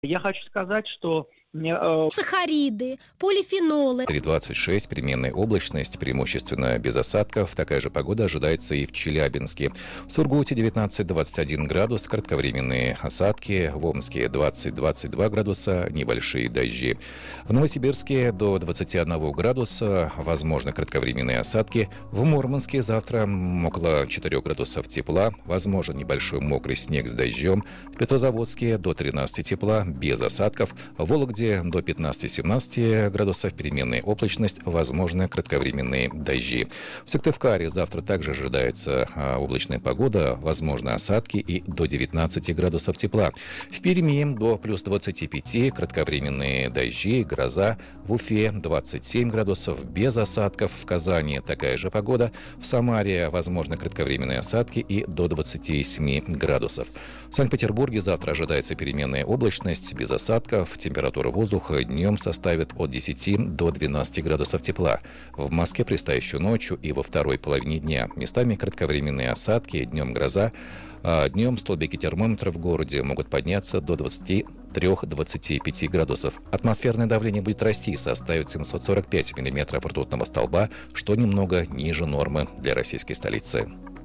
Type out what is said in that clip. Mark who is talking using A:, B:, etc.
A: Я хочу сказать, что
B: Сахариды, полифенолы.
C: 3,26, переменная облачность, преимущественно без осадков. Такая же погода ожидается и в Челябинске. В Сургуте 19-21 градус, кратковременные осадки. В Омске 20-22 градуса, небольшие дожди. В Новосибирске до 21 градуса, возможно, кратковременные осадки. В Мурманске завтра около 4 градусов тепла, возможен небольшой мокрый снег с дождем. В Петрозаводске до 13 тепла, без осадков. В Вологде до 15-17 градусов, переменная облачность, возможны кратковременные дожди. В Сыктывкаре завтра также ожидается облачная погода, возможны осадки и до 19 градусов тепла. В Перми до плюс 25, кратковременные дожди, гроза. В Уфе 27 градусов, без осадков. В Казани такая же погода. В Самаре возможны кратковременные осадки и до 27 градусов. В Санкт-Петербурге завтра ожидается переменная облачность, без осадков. Температура воздуха днем составит от 10 до 12 градусов тепла. В Москве предстоящую ночью и во второй половине дня местами кратковременные осадки, днем гроза. А днем столбики термометров в городе могут подняться до 23-25 градусов. Атмосферное давление будет расти и составит 745 миллиметров ртутного столба, что немного ниже нормы для российской столицы.